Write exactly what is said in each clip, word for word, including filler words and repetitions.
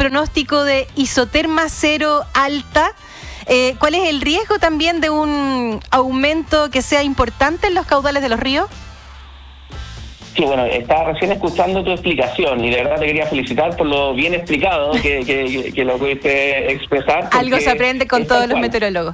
pronóstico de isoterma cero alta. Eh, ¿Cuál es el riesgo también de un aumento que sea importante en los caudales de los ríos? Sí, bueno, estaba recién escuchando tu explicación y de verdad te quería felicitar por lo bien explicado que, que, que lo pudiste expresar. Algo se aprende con todos los meteorólogos.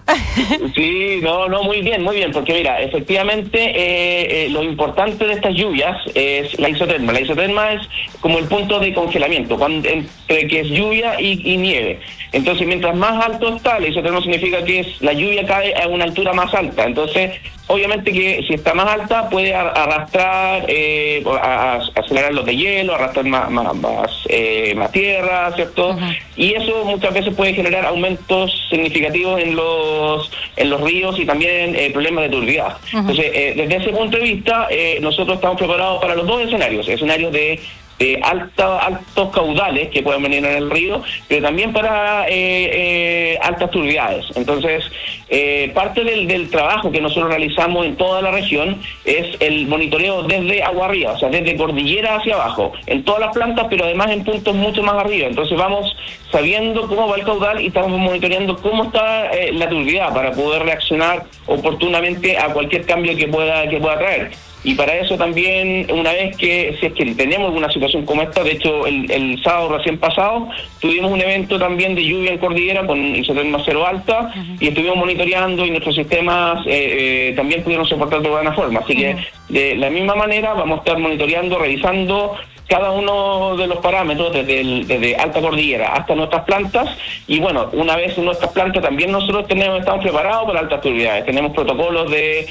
Sí, no, no, muy bien, muy bien, porque mira, efectivamente eh, eh, lo importante de estas lluvias es la isoterma. La isoterma es como el punto de congelamiento, cuando, entre que es lluvia y, y nieve. Entonces, mientras más alto está, la isoterma significa que es la lluvia cae a una altura más alta. Entonces, obviamente que si está más alta puede arrastrar, eh, a, a acelerar los de hielo, arrastrar más, más, más, eh, más tierra, ¿cierto? Uh-huh. Y eso muchas veces puede generar aumentos significativos en los en los ríos y también eh, problemas de turbidez. Uh-huh. Entonces, eh, desde ese punto de vista, eh, nosotros estamos preparados para los dos escenarios, escenarios de de alta, altos caudales que pueden venir en el río, pero también para eh, eh, altas turbidez. Entonces, eh, parte del, del trabajo que nosotros realizamos en toda la región es el monitoreo desde agua arriba, o sea, desde cordillera hacia abajo, en todas las plantas, pero además en puntos mucho más arriba. Entonces vamos sabiendo cómo va el caudal y estamos monitoreando cómo está eh, la turbidez para poder reaccionar oportunamente a cualquier cambio que pueda, que pueda traer. Y para eso también, una vez que, si es que tenemos una situación como esta, de hecho el, el sábado recién pasado, tuvimos un evento también de lluvia en cordillera con isoterma cero alta, uh-huh. y estuvimos monitoreando y nuestros sistemas eh, eh, también pudieron soportar de buena forma. Así uh-huh. que de la misma manera vamos a estar monitoreando, revisando cada uno de los parámetros desde, el, desde alta cordillera hasta nuestras plantas, y bueno, una vez en nuestras plantas también nosotros tenemos estamos preparados para altas turbidez. Tenemos protocolos de,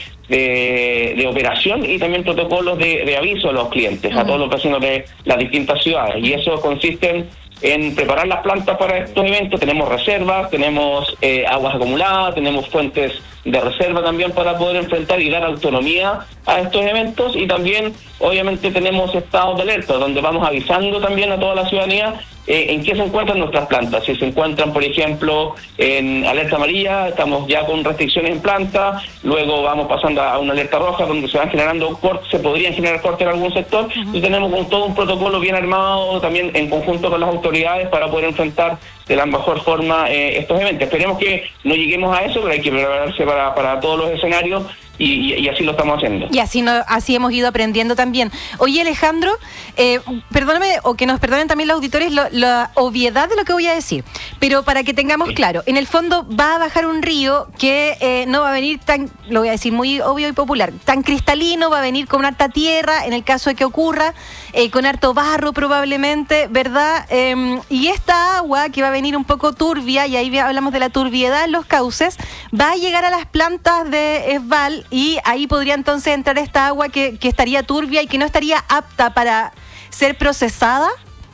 de, de operación y también protocolos de, de aviso a los clientes, uh-huh. a todos los vecinos de las distintas ciudades, y eso consiste en, en preparar las plantas para estos eventos. Tenemos reservas, tenemos eh, aguas acumuladas, tenemos fuentes de reserva también para poder enfrentar y dar autonomía a estos eventos, y también obviamente tenemos estados de alerta donde vamos avisando también a toda la ciudadanía eh, en qué se encuentran nuestras plantas. Si se encuentran, por ejemplo, en alerta amarilla, estamos ya con restricciones en planta, luego vamos pasando a una alerta roja donde se van generando cortes, se podrían generar cortes en algún sector, uh-huh. y tenemos un, todo un protocolo bien armado también en conjunto con las autoridades para poder enfrentar de la mejor forma eh, estos eventos. Esperemos que no lleguemos a eso, pero hay que prepararse para, para todos los escenarios, y, y, y así lo estamos haciendo. Y así no, así hemos ido aprendiendo también. Oye, Alejandro, eh, perdóname, o que nos perdonen también los auditores lo, la obviedad de lo que voy a decir, pero para que tengamos sí. claro, en el fondo va a bajar un río que eh, no va a venir tan, lo voy a decir muy obvio y popular, tan cristalino, va a venir con harta tierra, en el caso de que ocurra, eh, con harto barro probablemente, ¿verdad? Eh, y esta agua que va a venir un poco turbia, y ahí hablamos de la turbiedad en los cauces, va a llegar a las plantas de Esval, y ahí podría entonces entrar esta agua que, que estaría turbia y que no estaría apta para ser procesada.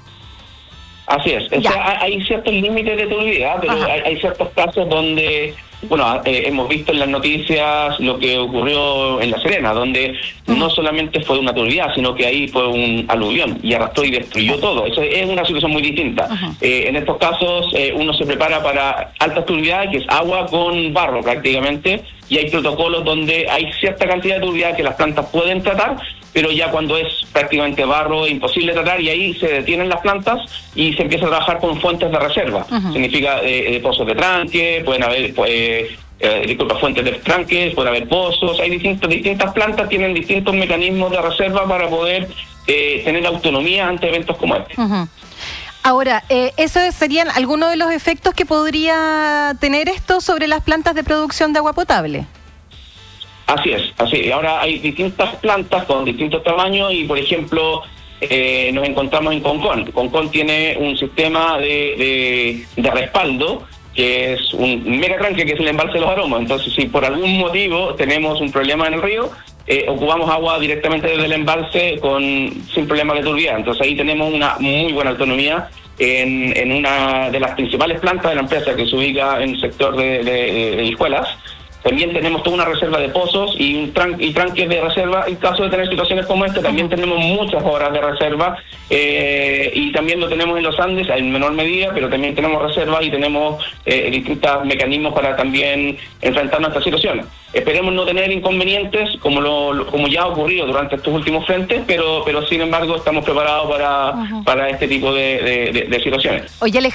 Así es, o sea, hay ciertos límites de turbidez, pero hay, hay ciertos casos donde, bueno, eh, hemos visto en las noticias lo que ocurrió en La Serena, donde uh-huh. no solamente fue una turbidez, sino que ahí fue un aluvión y arrastró y destruyó uh-huh. todo. Eso es una situación muy distinta. Uh-huh. Eh, en estos casos eh, uno se prepara para altas turbidez, que es agua con barro prácticamente, y hay protocolos donde hay cierta cantidad de turbidez que las plantas pueden tratar, pero ya cuando es prácticamente barro es imposible tratar, y ahí se detienen las plantas y se empieza a trabajar con fuentes de reserva. Uh-huh. Significa eh, eh, pozos de tranque, pueden haber pues, eh, disculpa, fuentes de tranques, puede haber pozos, hay distintos, distintas plantas, tienen distintos mecanismos de reserva para poder eh, tener autonomía ante eventos como este. Uh-huh. Ahora, eh, ¿esos serían algunos de los efectos que podría tener esto sobre las plantas de producción de agua potable? Así es, así. Ahora hay distintas plantas con distintos tamaños y, por ejemplo, eh, nos encontramos en Concón. Concón tiene un sistema de, de, de respaldo que es un megatranque, que es el embalse de los Aromas. Entonces, si por algún motivo tenemos un problema en el río, eh, ocupamos agua directamente desde el embalse con sin problema de turbidez. Entonces ahí tenemos una muy buena autonomía en, en una de las principales plantas de la empresa, que se ubica en el sector de, de, de escuelas. También tenemos toda una reserva de pozos y, un tran y tranques de reserva. En caso de tener situaciones como esta, también tenemos muchas horas de reserva, eh, y también lo tenemos en los Andes en menor medida, pero también tenemos reservas y tenemos eh, distintos mecanismos para también enfrentarnos a estas situaciones. Esperemos no tener inconvenientes como lo, lo como ya ha ocurrido durante estos últimos frentes, pero pero sin embargo estamos preparados para, uh-huh. para este tipo de, de, de, de situaciones. Oye,